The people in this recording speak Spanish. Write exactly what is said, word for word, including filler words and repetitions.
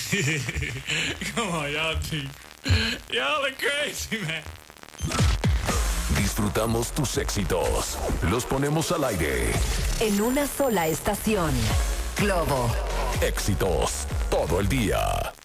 Come on, y'all deep. Y'all are crazy, man. Disfrutamos tus éxitos. Los ponemos al aire. En una sola estación. Globo. Éxitos todo el día.